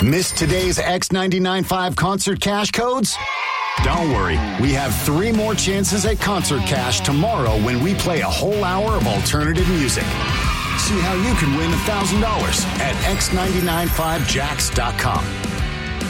Missed today's X99.5 Concert Cash codes? Don't worry, we have 3 more chances at Concert Cash tomorrow when we play a whole hour of alternative music. See how you can win $1,000 at x995jacks.com.